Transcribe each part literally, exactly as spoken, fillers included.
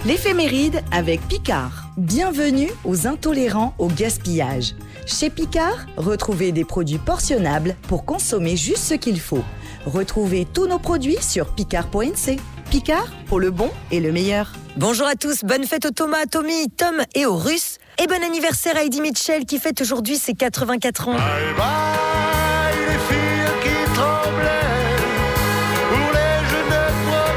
L'éphéméride avec Picard. Bienvenue aux intolérants au gaspillage. Chez Picard, retrouvez des produits portionnables pour consommer juste ce qu'il faut. Retrouvez tous nos produits sur picard point n c. Picard, pour le bon et le meilleur. Bonjour à tous, bonne fête aux Thomas, à Tommy, Tom et aux Russes. Et bon anniversaire à Eddie Mitchell qui fête aujourd'hui ses quatre-vingt-quatre ans. Bye bye, les filles qui tremblaient pour les jeunes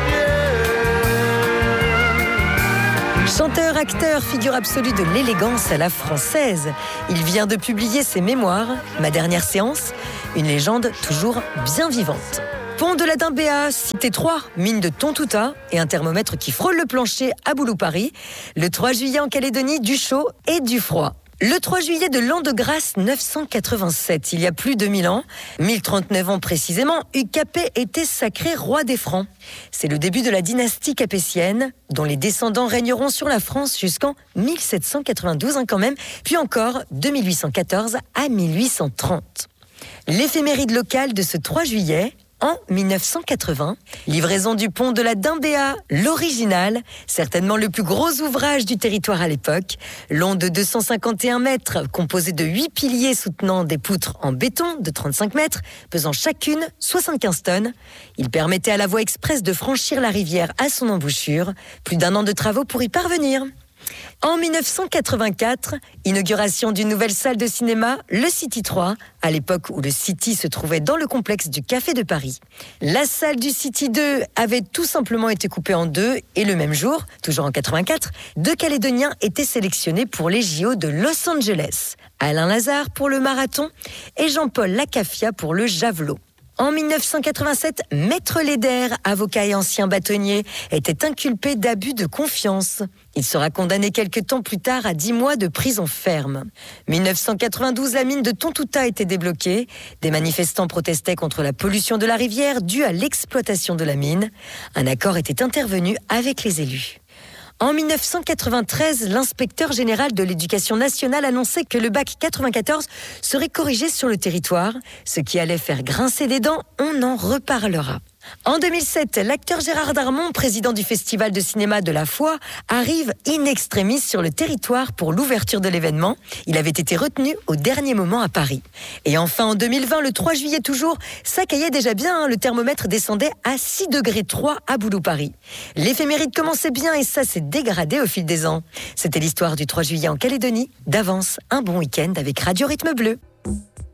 premiers. Chanteur, acteur, figure absolue de l'élégance à la française. Il vient de publier ses mémoires, Ma dernière séance, une légende toujours bien vivante. Pont de la Dimbéa, Cité trois, mine de Tontouta et un thermomètre qui frôle le plancher à Boulou-Paris. Le trois juillet en Calédonie, du chaud et du froid. Le trois juillet de l'an de grâce neuf cent quatre-vingt-sept, il y a plus de mille ans, mille trente-neuf ans précisément, Hugues Capet était sacré roi des Francs. C'est le début de la dynastie capétienne, dont les descendants régneront sur la France jusqu'en mille sept cent quatre-vingt-douze hein, quand même, puis encore de mille huit cent quatorze à mille huit cent trente. L'éphéméride locale de ce trois juillet, en mille neuf cent quatre-vingts, livraison du pont de la Dimbéa, l'original, certainement le plus gros ouvrage du territoire à l'époque, long de deux cent cinquante et un mètres, composé de huit piliers soutenant des poutres en béton de trente-cinq mètres, pesant chacune soixante-quinze tonnes. Il permettait à la voie express de franchir la rivière à son embouchure, plus d'un an de travaux pour y parvenir. En mille neuf cent quatre-vingt-quatre, inauguration d'une nouvelle salle de cinéma, le City trois, à l'époque où le City se trouvait dans le complexe du Café de Paris. La salle du City deux avait tout simplement été coupée en deux et le même jour, toujours en quatre-vingt-quatre, deux Calédoniens étaient sélectionnés pour les J O de Los Angeles. Alain Lazare pour le marathon et Jean-Paul Lacafia pour le javelot. En mille neuf cent quatre-vingt-sept, Maître Leder, avocat et ancien bâtonnier, était inculpé d'abus de confiance. Il sera condamné quelques temps plus tard à dix mois de prison ferme. mille neuf cent quatre-vingt-douze, la mine de Tontouta était débloquée. Des manifestants protestaient contre la pollution de la rivière due à l'exploitation de la mine. Un accord était intervenu avec les élus. En mille neuf cent quatre-vingt-treize, l'inspecteur général de l'éducation nationale annonçait que le bac quatre-vingt-quatorze serait corrigé sur le territoire, ce qui allait faire grincer des dents, on en reparlera. En deux mille sept, l'acteur Gérard Darmon, président du Festival de cinéma de la Foi, arrive in extremis sur le territoire pour l'ouverture de l'événement. Il avait été retenu au dernier moment à Paris. Et enfin, en deux mille vingt, le trois juillet toujours, ça caillait déjà bien, hein, le thermomètre descendait à six degrés trois à Boulou-Paris. L'éphéméride commençait bien et ça s'est dégradé au fil des ans. C'était l'histoire du trois juillet en Calédonie. D'avance, un bon week-end avec Radio Rythme Bleu.